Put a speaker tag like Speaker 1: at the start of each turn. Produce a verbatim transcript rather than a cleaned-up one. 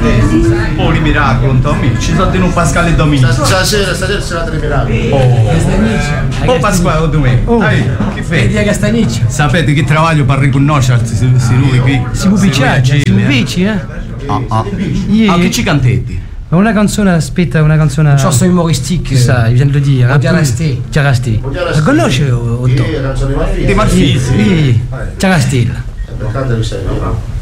Speaker 1: Oh, i miracoli, un Tommy. Ci sono tenuto Pasquale e Domenico.
Speaker 2: Stasera, stasera c'è la miracoli.
Speaker 1: Oh, oh Pasquale, dove?
Speaker 3: Oh,
Speaker 1: che fai?
Speaker 3: Vedi a Castaniccia.
Speaker 1: Sapete che travaglio per riconoscersi lui qui?
Speaker 3: Si può picciare, si può picciare, eh?
Speaker 1: Ah, ah.
Speaker 3: Yeah.
Speaker 1: Ah, che ci cantetti?
Speaker 3: Una canzone, aspetta, una canzone...
Speaker 4: Une chanson humoristique.
Speaker 3: Ça, il vient de le dire.
Speaker 4: On dirait resté.
Speaker 3: C'è resté. La conosce o
Speaker 2: Sì, la canzone di Marfisi.
Speaker 1: Di Marfisi?
Speaker 3: Sì, c'è resté.
Speaker 2: Per tanto mi sei, no?